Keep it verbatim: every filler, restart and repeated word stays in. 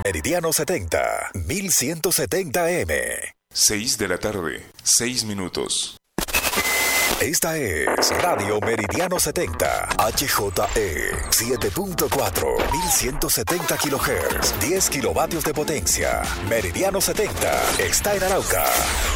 Meridiano setenta, mil ciento setenta M. seis de la tarde, seis minutos. Esta es Radio Meridiano setenta, H J E siete punto cuatro, mil ciento setenta kilohertz, diez kilovatios de potencia. Meridiano setenta está en Arauca.